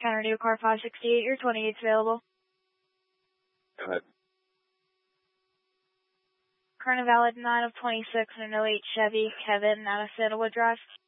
Counter New Car 568, your 28's available. Go ahead. Current valid 9 of 26 and an 08 Chevy, Kevin, out of Sandalwood Drive.